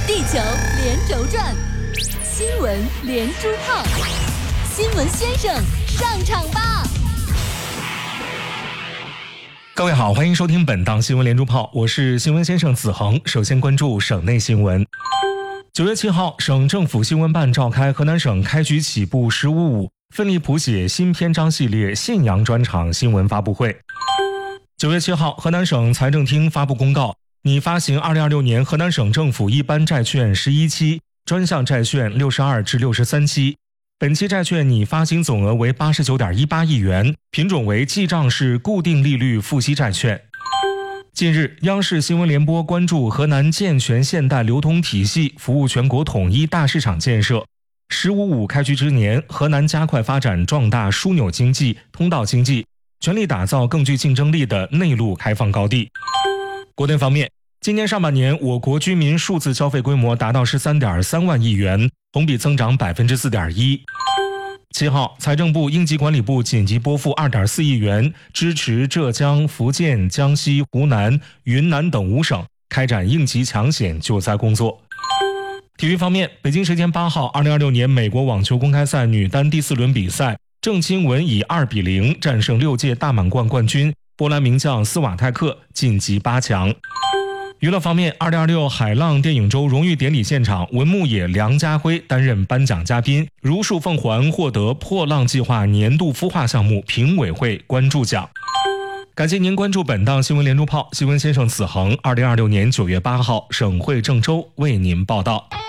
地球连轴转，新闻连珠炮，新闻先生上场吧！ 各位好，欢迎收听本档新闻连珠炮，我是新闻先生子恒。首先关注省内新闻。9月7号，省政府新闻办召开河南省开局起步“15.5”奋力谱写新篇章系列信阳专场新闻发布会。9月7号，河南省财政厅发布公告，拟发行2026年河南省政府一般债券11期，专项债券62至63期。本期债券拟发行总额为89.18亿元，品种为记账式固定利率付息债券。近日，央视新闻联播关注河南健全现代流通体系服务全国统一大市场建设。“15.5”开局之年，河南加快发展壮大枢纽经济、通道经济，全力打造更具竞争力的内陆开放高地。国内方面，今年上半年我国居民数字消费规模达到13.3万亿元，同比增长 4.1%。7号，财政部应急管理部紧急拨付2.4亿元，支持浙江、福建、江西、湖南、云南等5省开展应急抢险救灾工作。体育方面，北京时间8号，2026年美国网球公开赛女单第4轮比赛，郑钦文以2-0战胜6届大满贯冠军波兰名将斯瓦泰克，晋级8强。娱乐方面，2026海浪电影周荣誉典礼现场，文牧野、梁家辉担任颁奖嘉宾，如数奉还获得破浪计划年度孵化项目评委会关注奖。感谢您关注本档新闻连珠炮，新闻先生子恒，2026年9月8号，省会郑州为您报道。